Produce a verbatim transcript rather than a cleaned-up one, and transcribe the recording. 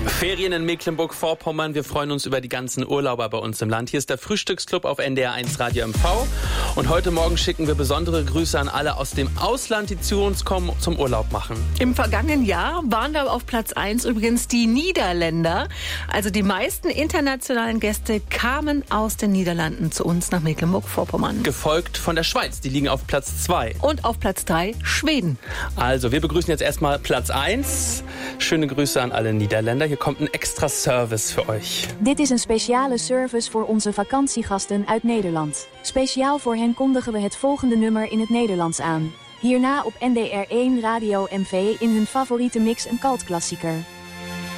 Ferien in Mecklenburg-Vorpommern. Wir freuen uns über die ganzen Urlauber bei uns im Land. Hier ist der Frühstücksclub auf N D R eins Radio M V. Und heute Morgen schicken wir besondere Grüße an alle aus dem Ausland, die zu uns kommen, zum Urlaub machen. Im vergangenen Jahr waren da auf Platz eins übrigens die Niederländer. Also die meisten internationalen Gäste kamen aus den Niederlanden zu uns nach Mecklenburg-Vorpommern. Gefolgt von der Schweiz, die liegen auf Platz zwei. Und auf Platz drei Schweden. Also, wir begrüßen jetzt erstmal Platz eins. Schöne Grüße an alle Niederländer. Hier kommt ein extra Service für euch. Dit is een speciale service voor onze vakantiegasten uit Nederland. Speciaal voor hen kondigen we het volgende nummer in het Nederlands aan. Hierna op N D R één Radio M V in hun favoriete mix een cultklassieker.